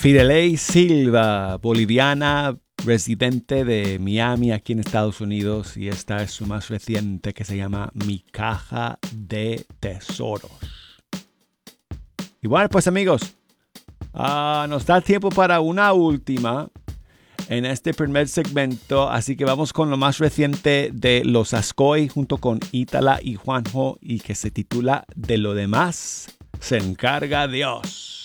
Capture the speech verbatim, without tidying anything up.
Fidelei Silva, boliviana, residente de Miami, aquí en Estados Unidos, y esta es su más reciente, que se llama Mi Caja de Tesoros. Y bueno, pues amigos, uh, nos da tiempo para una última en este primer segmento, así que vamos con lo más reciente de Los Ascoy junto con Ítala y Juanjo, y que se titula De lo demás se encarga Dios.